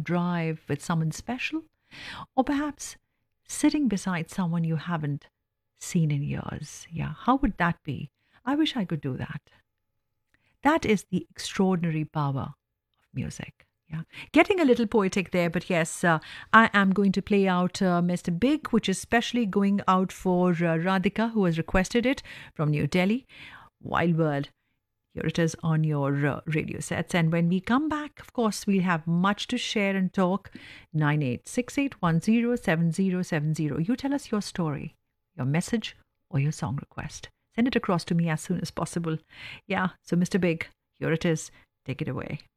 drive with someone special, or perhaps sitting beside someone you haven't seen in years. Yeah, how would that be? I wish I could do that. That is the extraordinary power of music. Yeah, getting a little poetic there, but yes, I am going to play out Mr. Big, which is specially going out for Radhika, who has requested it from New Delhi. Wild World. Here it is on your radio sets. And when we come back, of course, we have much to share and talk. 9868107070. You tell us your story, your message, or your song request. Send it across to me as soon as possible. Yeah, so Mr. Big, here it is. Take it away.